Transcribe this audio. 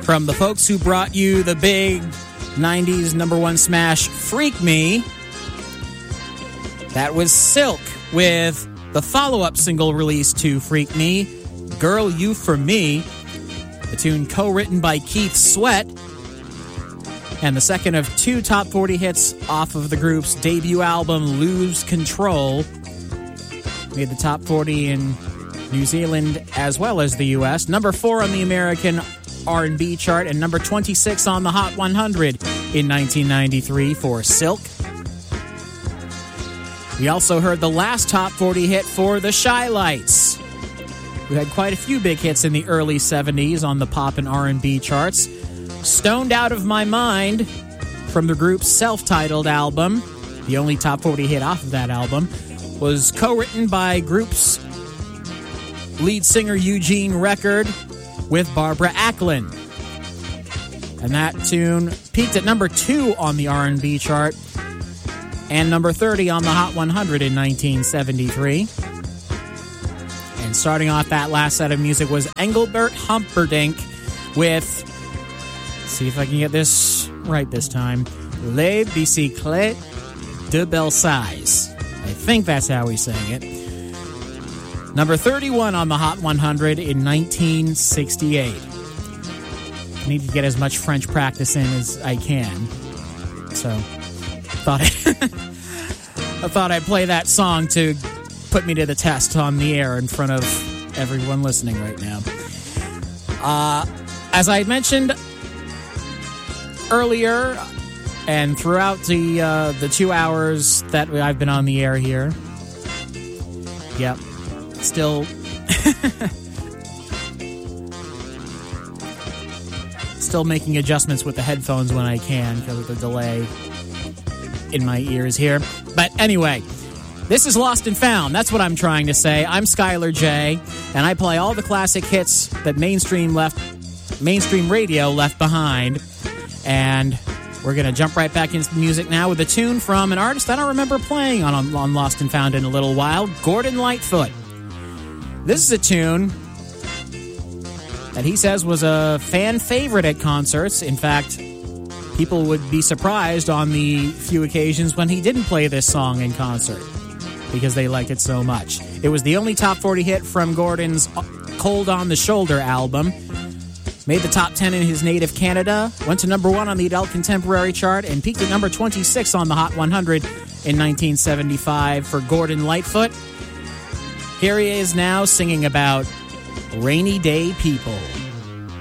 From the folks who brought you the big 90s number one smash, Freak Me, that was Silk with the follow-up single released to Freak Me, Girl You For Me, a tune co-written by Keith Sweat, and the second of two top 40 hits off of the group's debut album, Lose Control. Made the top 40 in New Zealand as well as the U.S. Number 4 on the American R&B chart and number 26 on the Hot 100 in 1993 for Silk. We also heard the last top 40 hit for the Shy Lights, who had quite a few big hits in the early 70s on the pop and R&B charts. Stoned Out of My Mind from the group's self-titled album, the only top 40 hit off of that album, was co-written by group's lead singer Eugene Record with Barbara Acklin. And that tune peaked at number 2 on the R&B chart and number 30 on the Hot 100 in 1973. And starting off that last set of music was Engelbert Humperdinck with, see if I can get this right this time, Les Bicyclettes de Belsailles. I think that's how we sang it. Number 31 on the Hot 100 in 1968. I need to get as much French practice in as I can. So, I thought I'd play that song to put me to the test on the air in front of everyone listening right now. As I mentioned earlier, and throughout the 2 hours that I've been on the air here, yep, still making adjustments with the headphones when I can because of the delay in my ears here. But anyway, this is Lost and Found. That's what I'm trying to say. I'm Skylar J, and I play all the classic hits that mainstream radio left behind. And we're going to jump right back into the music now with a tune from an artist I don't remember playing on Lost and Found in a little while, Gordon Lightfoot. This is a tune that he says was a fan favorite at concerts. In fact, people would be surprised on the few occasions when he didn't play this song in concert because they liked it so much. It was the only top 40 hit from Gordon's Cold on the Shoulder album. Made the top 10 in his native Canada, went to number 1 on the adult contemporary chart, and peaked at number 26 on the Hot 100 in 1975 for Gordon Lightfoot. Here he is now singing about Rainy Day People.